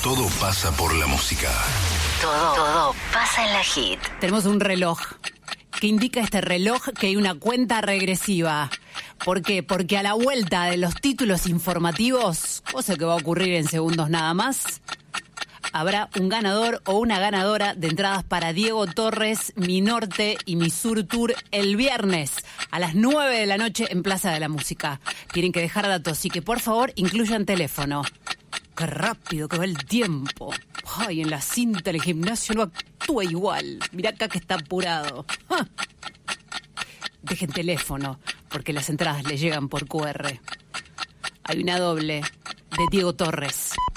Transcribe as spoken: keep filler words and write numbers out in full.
Todo pasa por la música. Todo, todo pasa en la hit. Tenemos un reloj. ¿Qué indica este reloj? Que hay una cuenta regresiva. ¿Por qué? Porque a la vuelta de los títulos informativos, cosa que va a ocurrir en segundos nada más, habrá un ganador o una ganadora de entradas para Diego Torres, Mi Norte y Mi Sur Tour el viernes a las nueve de la noche en Plaza de la Música. Tienen que dejar datos y que por favor incluyan teléfono. ¡Qué rápido que va el tiempo! ¡Ay, en la cinta el gimnasio no actúa igual! Mirá acá que está apurado. ¡Ah! Dejen teléfono, porque las entradas le llegan por cu erre. Hay una doble de Diego Torres.